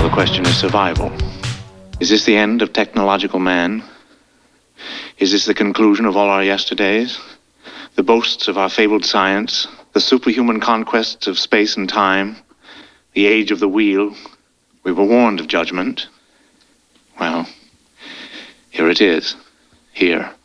The question is survival. Is this the end of technological man? Is this the conclusion of all our yesterdays? The boasts of our fabled science, the superhuman conquests of space and time, the age of the wheel. We were warned of judgment. Well, here it is. Here.